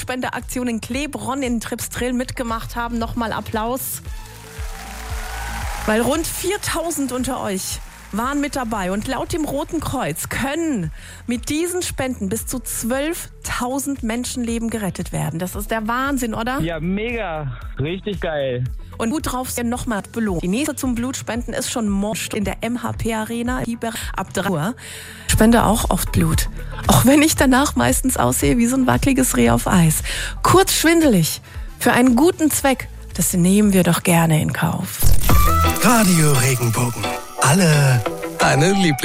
Blutspendeaktion in Klebronn in Tripsdrill mitgemacht haben. Nochmal Applaus. Weil rund 4.000 unter euch waren mit dabei und laut dem Roten Kreuz können mit diesen Spenden bis zu 12.000 Menschenleben gerettet werden. Das ist der Wahnsinn, oder? Ja, mega. Richtig geil. Und gut drauf sind nochmal belohnt. Die nächste zum Blutspenden ist schon morgen in der MHP Arena ab 3 Uhr. Spende auch oft Blut. Auch wenn ich danach meistens aussehe wie so ein wackeliges Reh auf Eis. Kurz schwindelig. Für einen guten Zweck. Das nehmen wir doch gerne in Kauf. Radio Regenbogen. Alle deine Lieblings